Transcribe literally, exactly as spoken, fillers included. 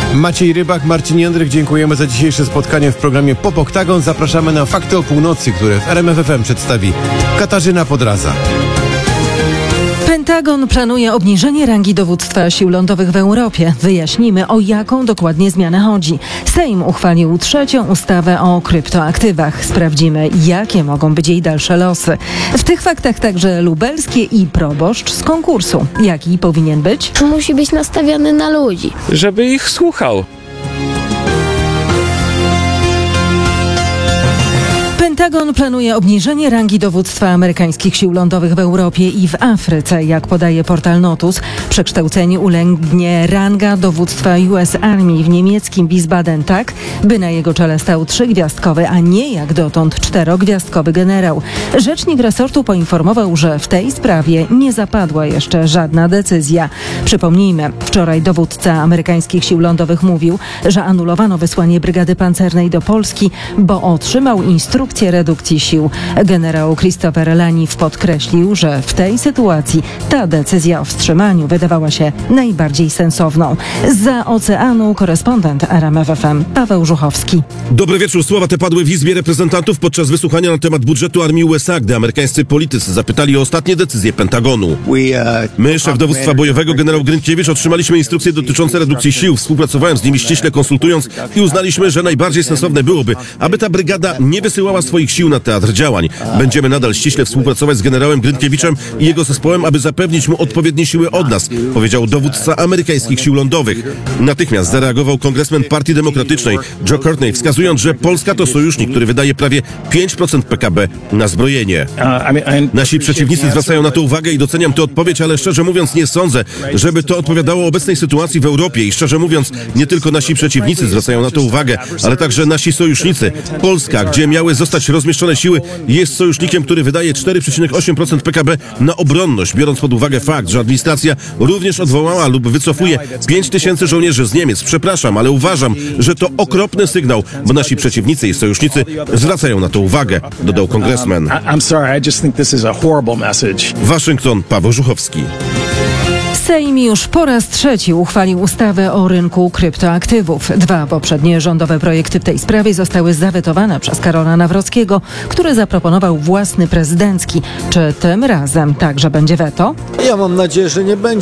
Maciej Rybak, Marcin Jędryk, dziękujemy za dzisiejsze spotkanie w programie Pop Oktagon. Zapraszamy na Fakty o Północy, które w R M F F M przedstawi Katarzyna Podraza. Pentagon planuje obniżenie rangi dowództwa sił lądowych w Europie. Wyjaśnimy, o jaką dokładnie zmianę chodzi. Sejm uchwalił trzecią ustawę o kryptoaktywach. Sprawdzimy, jakie mogą być jej dalsze losy. W tych faktach także lubelskie i proboszcz z konkursu. Jaki powinien być? Musi być nastawiony na ludzi. Żeby ich słuchał. Pentagon planuje obniżenie rangi dowództwa amerykańskich sił lądowych w Europie i w Afryce. Jak podaje portal Notus, przekształcenie ulegnie ranga dowództwa U S Army w niemieckim Wiesbaden tak, by na jego czele stał trzygwiazdkowy, a nie jak dotąd czterogwiazdkowy generał. Rzecznik resortu poinformował, że w tej sprawie nie zapadła jeszcze żadna decyzja. Przypomnijmy, wczoraj dowódca amerykańskich sił lądowych mówił, że anulowano wysłanie brygady pancernej do Polski, bo otrzymał instrukcję redukcji sił. Generał Christopher Laniw podkreślił, że w tej sytuacji ta decyzja o wstrzymaniu wydawała się najbardziej sensowną. Zza oceanu korespondent R M F F M Paweł Żuchowski. Dobry wieczór. Słowa te padły w Izbie Reprezentantów podczas wysłuchania na temat budżetu armii U S A, gdy amerykańscy politycy zapytali o ostatnie decyzje Pentagonu. My, szef dowództwa bojowego generał Grynkiewicz, otrzymaliśmy instrukcje dotyczące redukcji sił. Współpracowałem z nimi ściśle konsultując i uznaliśmy, że najbardziej sensowne byłoby, aby ta brygada nie wysyłała swoich sił na teatr działań. Będziemy nadal ściśle współpracować z generałem Grynkiewiczem i jego zespołem, aby zapewnić mu odpowiednie siły od nas, powiedział dowódca amerykańskich sił lądowych. Natychmiast zareagował kongresmen Partii Demokratycznej Joe Courtney, wskazując, że Polska to sojusznik, który wydaje prawie pięć procent P K B na zbrojenie. Nasi przeciwnicy zwracają na to uwagę i doceniam tę odpowiedź, ale szczerze mówiąc nie sądzę, żeby to odpowiadało obecnej sytuacji w Europie i szczerze mówiąc nie tylko nasi przeciwnicy zwracają na to uwagę, ale także nasi sojusznicy. Polska, gdzie miały zostać rozmieszczone siły, jest sojusznikiem, który wydaje cztery przecinek osiem procent P K B na obronność, biorąc pod uwagę fakt, że administracja również odwołała lub wycofuje pięć tysięcy żołnierzy z Niemiec. Przepraszam, ale uważam, że to okropny sygnał, bo nasi przeciwnicy i sojusznicy zwracają na to uwagę, dodał kongresmen. Waszyngton, Paweł Żuchowski. Sejm już po raz trzeci uchwalił ustawę o rynku kryptoaktywów. Dwa poprzednie rządowe projekty w tej sprawie zostały zawetowane przez Karola Nawrockiego, który zaproponował własny prezydencki. Czy tym razem także będzie weto? Ja mam nadzieję, że nie będzie.